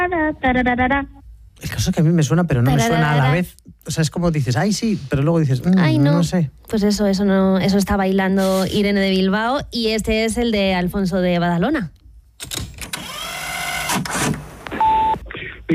El caso es que a mí me suena, pero no me suena a la vez. O sea, es como dices, ay, sí, pero luego dices, ay, no sé. Pues eso está bailando Irene de Bilbao y este es el de Alfonso de Badalona.